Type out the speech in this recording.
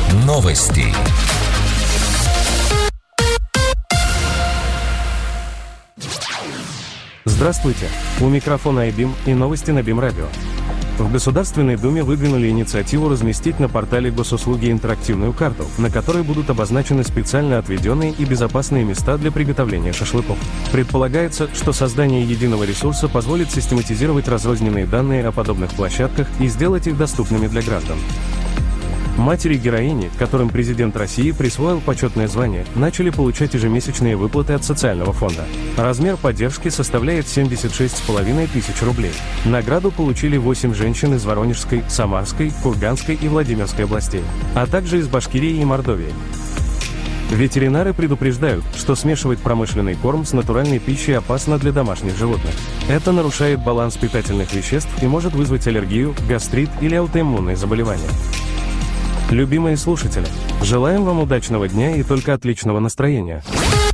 Новости. Здравствуйте! У микрофона iBeam и новости на BeamRadio. В Государственной Думе выдвинули инициативу разместить на портале госуслуги интерактивную карту, на которой будут обозначены специально отведенные и безопасные места для приготовления шашлыков. Предполагается, что создание единого ресурса позволит систематизировать разрозненные данные о подобных площадках и сделать их доступными для граждан. Матери-героини, которым президент России присвоил почетное звание, начали получать ежемесячные выплаты от социального фонда. Размер поддержки составляет 76,5 тысяч рублей. Награду получили 8 женщин из Воронежской, Самарской, Курганской и Владимирской областей, а также из Башкирии и Мордовии. Ветеринары предупреждают, что смешивать промышленный корм с натуральной пищей опасно для домашних животных. Это нарушает баланс питательных веществ и может вызвать аллергию, гастрит или аутоиммунные заболевания. Любимые слушатели, желаем вам удачного дня и только отличного настроения.